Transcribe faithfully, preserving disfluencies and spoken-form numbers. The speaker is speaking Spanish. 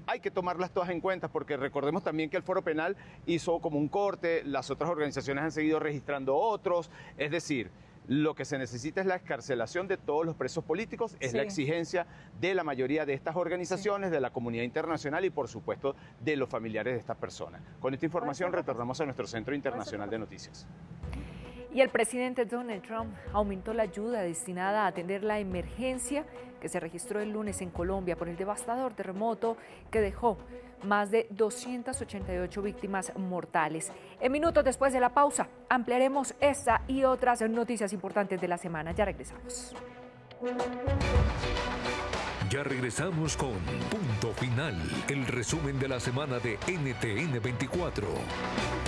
hay que tomarlas todas en cuenta, porque recordemos también que el Foro Penal hizo como un corte, las otras organizaciones han seguido registrando otros, es decir, lo que se necesita es la excarcelación de todos los presos políticos, es sí. la exigencia de la mayoría de estas organizaciones, sí. de la comunidad internacional y, por supuesto, de los familiares de estas personas. Con esta información retornamos a nuestro Centro Internacional de Noticias. Y el presidente Donald Trump aumentó la ayuda destinada a atender la emergencia que se registró el lunes en Colombia por el devastador terremoto que dejó más de doscientas ochenta y ocho víctimas mortales. En minutos después de la pausa, ampliaremos esta y otras noticias importantes de la semana. Ya regresamos. Ya regresamos con Punto Final, el resumen de la semana de N T N veinticuatro.